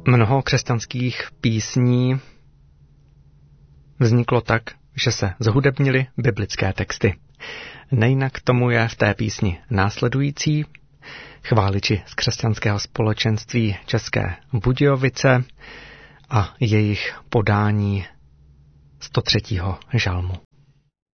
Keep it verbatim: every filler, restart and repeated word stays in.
Mnoho křesťanských písní vzniklo tak, že se zhudebnily biblické texty. Nejinak tomu je v té písni následující. Chváliči z křesťanského společenství České Budějovice a jejich podání sto třetího žalmu.